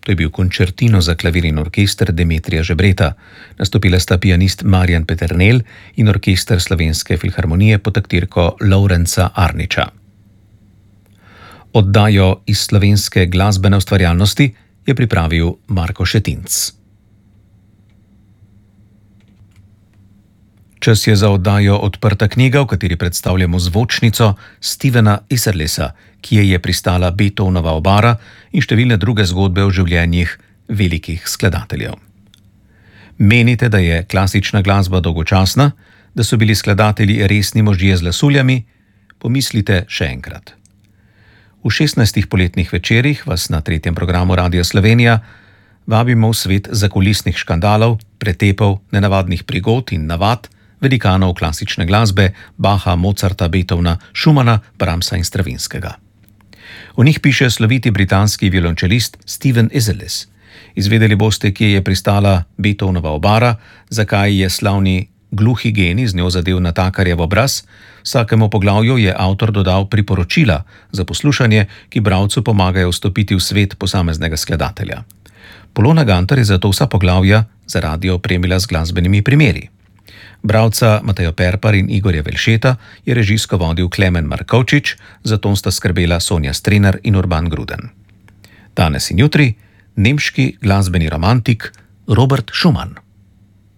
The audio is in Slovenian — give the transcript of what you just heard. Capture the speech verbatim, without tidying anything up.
To je bil končertino za klavir in orkester Demetrija Žebreta. Nastopila sta pianist Marjan Peternelj in orkester Slovenske filharmonije pod taktirko Lovrenca Arniča. Oddajo iz slovenske glasbene ustvarjalnosti je pripravil Marko Šetinc. Čas je za oddajo Odprta knjiga, v kateri predstavljamo zvočnico Stevena Isserlisa, ki je pristala Beethovenova obara in številne druge zgodbe o življenjih velikih skladateljev. Menite, da je klasična glasba dolgočasna, da so bili skladatelji resni možje z lasuljami? Pomislite še enkrat. V šestnajstih poletnih večerih vas na tretjem programu Radia Slovenija vabimo v svet zakulisnih škandalov, pretepov, nenavadnih prigod in navad velikanov klasične glasbe Bacha, Mozarta, Beethovna, Schumana, Brahmsa in Stravinskega. O njih piše sloviti britanski violončelist Steven Isserlis. Izvedeli boste, kje je pristala Beethovenova obara, zakaj je slavni gluhi genij z njo zadel natakarjev obraz. Vsakemu poglavju je avtor dodal priporočila za poslušanje, ki bralcu pomagajo vstopiti v svet posameznega skladatelja. Polona Gantar je zato vsa poglavja za radio opremila z glasbenimi primeri. Bralca Matejo Perpar in Igorja Velšeta je režijsko vodil Klemen Markovčič, za ton sta skrbela Sonja Strenar in Urban Gruden. Danes in jutri nemški glasbeni romantik Robert Schumann.